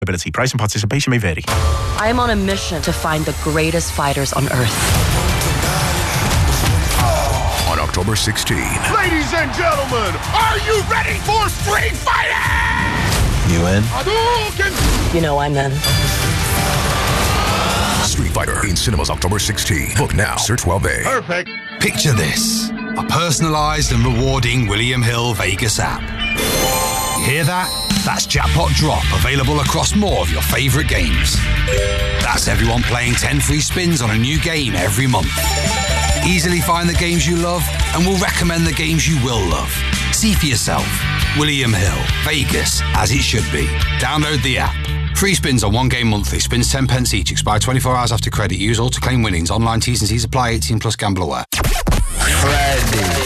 Ability, price and participation may vary. I am on a mission to find the greatest fighters on Earth. On October 16. Ladies and gentlemen, are you ready for Street Fighting? You in? You know I'm in. Street Fighter in cinemas October 16. Book now. Sir 12A. Perfect. Picture this: a personalised and rewarding William Hill Vegas app. You hear that? That's Jackpot Drop, available across more of your favourite games. That's everyone playing 10 free spins on a new game every month. Easily find the games you love, and we'll recommend the games you will love. See for yourself. William Hill, Vegas, as it should be. Download the app. Free spins on one game monthly. Spins 10 pence each. Expire 24 hours after credit. Use all to claim winnings. Online T's and C's apply. 18 plus gamble aware. Freddy.